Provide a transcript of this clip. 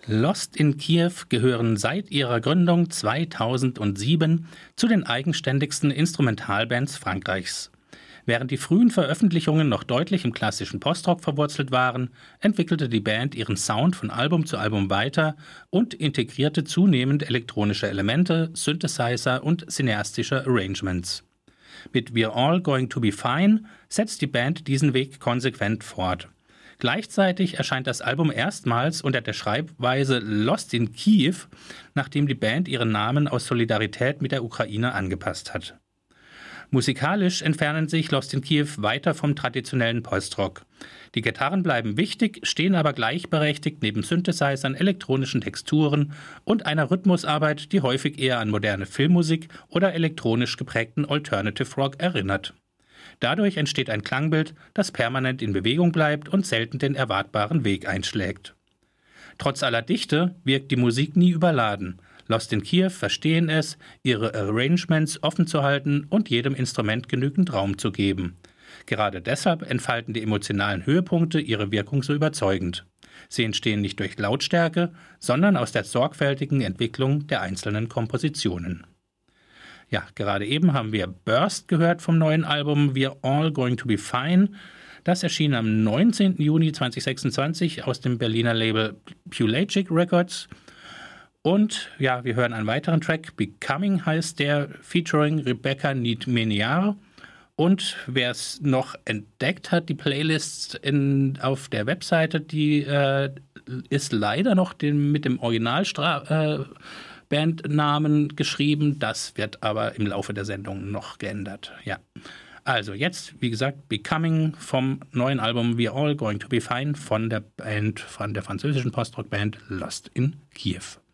Lost in Kiew gehören seit ihrer Gründung 2007 zu den eigenständigsten Instrumentalbands Frankreichs. Während die frühen Veröffentlichungen noch deutlich im klassischen Postrock verwurzelt waren, entwickelte die Band ihren Sound von Album zu Album weiter und integrierte zunehmend elektronische Elemente, Synthesizer und cineastische Arrangements. Mit We're All Going to Be Fine setzt die Band diesen Weg konsequent fort. Gleichzeitig erscheint das Album erstmals unter der Schreibweise Lost in Kiew, nachdem die Band ihren Namen aus Solidarität mit der Ukraine angepasst hat. Musikalisch entfernen sich Lost in Kiew weiter vom traditionellen Postrock. Die Gitarren bleiben wichtig, stehen aber gleichberechtigt neben Synthesizern, elektronischen Texturen und einer Rhythmusarbeit, die häufig eher an moderne Filmmusik oder elektronisch geprägten Alternative Rock erinnert. Dadurch entsteht ein Klangbild, das permanent in Bewegung bleibt und selten den erwartbaren Weg einschlägt. Trotz aller Dichte wirkt die Musik nie überladen. Lost in Kiew verstehen es, ihre Arrangements offen zu halten und jedem Instrument genügend Raum zu geben. Gerade deshalb entfalten die emotionalen Höhepunkte ihre Wirkung so überzeugend. Sie entstehen nicht durch Lautstärke, sondern aus der sorgfältigen Entwicklung der einzelnen Kompositionen. Ja, gerade eben haben wir Burst gehört vom neuen Album We're All Going to Be Fine. Das erschien am 19. Juni 2026 aus dem Berliner Label Pulagic Records. Und ja, wir hören einen weiteren Track, Becoming heißt der, featuring Rebecca Need-Meniar. Und wer es noch entdeckt hat, die Playlist auf der Webseite, die ist leider noch mit dem Bandnamen geschrieben, das wird aber im Laufe der Sendung noch geändert. Ja. Also jetzt, wie gesagt, Becoming vom neuen Album We're All Going to Be Fine von der französischen Postrock-Band Lost in Kiew.